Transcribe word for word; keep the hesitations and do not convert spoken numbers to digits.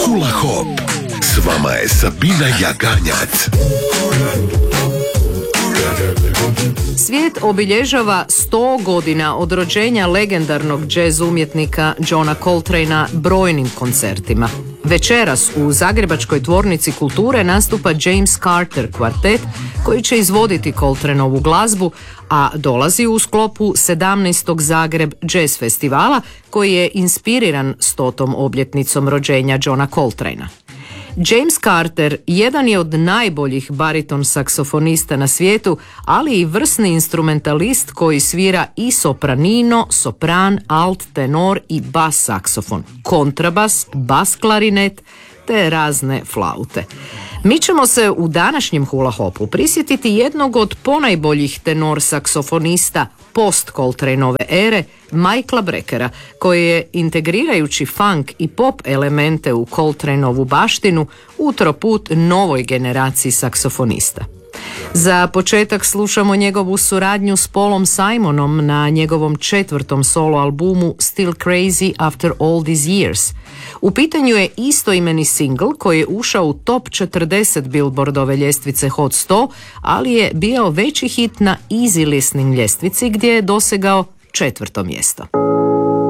Hula Hop. S vama je Sabina Jaganjac. Svijet obilježava sto godina od rođenja legendarnog jazz umjetnika Johna Coltrane'a brojnim koncertima. Večeras u Zagrebačkoj tvornici kulture nastupa James Carter kvartet koji će izvoditi Coltraneovu glazbu, a dolazi u sklopu sedamnaestog Zagreb Jazz festivala koji je inspiriran stotom obljetnicom rođenja Johna Coltrane'a. James Carter jedan je od najboljih bariton saksofonista na svijetu, ali i vrsni instrumentalist koji svira i sopranino, sopran, alt, tenor i bas saksofon, kontrabas, bas klarinet te razne flaute. Mi ćemo se u današnjem Hula Hopu prisjetiti jednog od ponajboljih tenor saksofonista post-Coltraneove ere, Michaela Breckera, koji je, integrirajući funk i pop elemente u Coltraneovu baštinu, utro put novoj generaciji saksofonista. Za početak slušamo njegovu suradnju s Paulom Simonom na njegovom četvrtom solo albumu Still Crazy After All These Years. U pitanju je istoimeni singl koji je ušao u top četrdeset Billboardove ljestvice Hot sto, ali je bio veći hit na Easy Listening ljestvici gdje je dosegao četvrto mjesto.